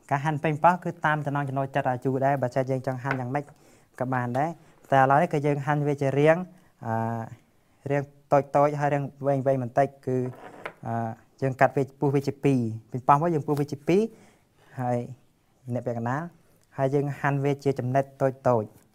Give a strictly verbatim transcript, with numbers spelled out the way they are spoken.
ការហាន់ពេញប៉ោះគឺតាមចំណងចំណូលចិត្តអាជូដែរបើចិត្តយើងចង់ហាន់យ៉ាងម៉េចក៏បានដែរតែឥឡូវនេះគឺយើងហាន់វាជារាងអឺរាងតូចតូចហើយរាងវែងវែងបន្តិចគឺអឺយើងកាត់វាពុះវាជាពីរពេញប៉ោះមកយើងពុះវាជាពីរហើយអ្នកពាក់កណ្ដាលហើយយើងហាន់វាជាចំណិតតូចតូច